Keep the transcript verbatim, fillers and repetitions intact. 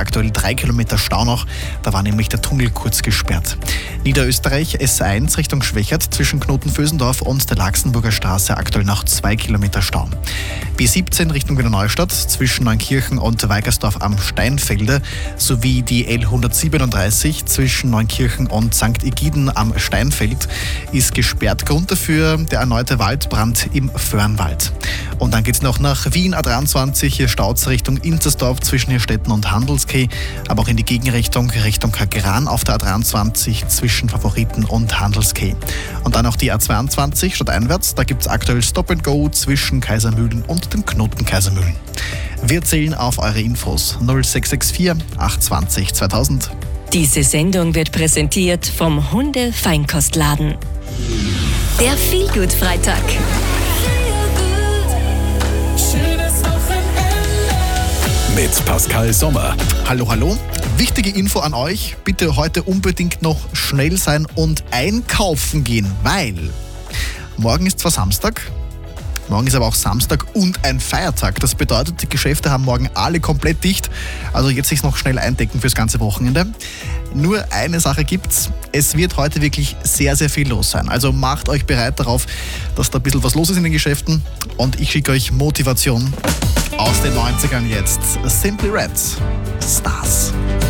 aktuell drei Kilometer Stau noch. Da war nämlich der Tunnel kurz gesperrt. Niederösterreich S eins Richtung Schwächert zwischen Knoten-Vösendorf und der Laxenburger Straße aktuell noch zwei Kilometer Stau. B siebzehn Richtung Wiener Neustadt zwischen Neunkirchen und Weigersdorf am Steinfelde sowie die L hundertsiebenunddreißig zwischen Neunkirchen und Sankt Egiden am Steinfeld ist gesperrt. Grund dafür der erneute Waldbrand im Föhrenwald. Und dann geht es noch nach Wien A dreiundzwanzig, hier staut Richtung Inzersdorf zwischen Hirstetten und Handelskeh, aber auch in die Gegenrichtung, Richtung Kagran auf der A dreiundzwanzig zwischen Favoriten und Handelskeh. Und dann noch die A zweiundzwanzig stadteinwärts, da gibt es aktuell Stop and Go zwischen Kaisermühlen und dem Knoten Kaisermühlen. Wir zählen auf eure Infos null sechs sechs vier acht zwanzig zweitausend. Diese Sendung wird präsentiert vom Hunde-Feinkostladen. Der Feelgood-Freitag. Mit Pascal Sommer. Hallo, hallo. Wichtige Info an euch. Bitte heute unbedingt noch schnell sein und einkaufen gehen, weil morgen ist zwar Samstag, morgen ist aber auch Samstag und ein Feiertag. Das bedeutet, die Geschäfte haben morgen alle komplett dicht. Also jetzt sich noch schnell eindecken fürs ganze Wochenende. Nur eine Sache gibt's. Es wird heute wirklich sehr, sehr viel los sein. Also macht euch bereit darauf, dass da ein bisschen was los ist in den Geschäften. Und ich schicke euch Motivation aus den neunzigern jetzt. Simply Red. Stars.